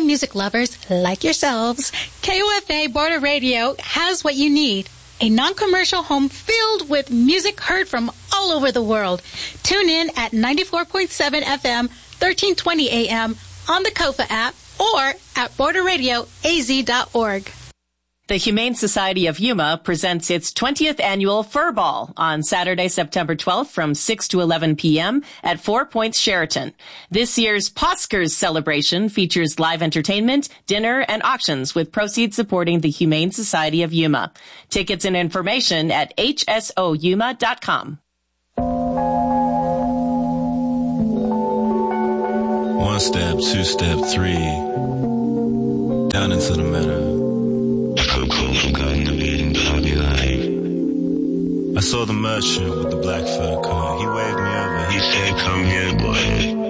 music lovers like yourselves, KOFA Border Radio has what you need. A non-commercial home filled with music heard from all over the world. Tune in at 94.7 FM, 1320 AM on the KOFA app or at borderradioaz.org. The Humane Society of Yuma presents its 20th annual Fur Ball on Saturday, September 12th from 6 to 11 p.m. at 4 Points Sheraton. This year's Poskers celebration features live entertainment, dinner, and auctions with proceeds supporting the Humane Society of Yuma. Tickets and information at hsoyuma.com. One step, two step, three. Down into the meadow. I saw the merchant with the black fur coat. He waved me over. He said, "Come here, boy."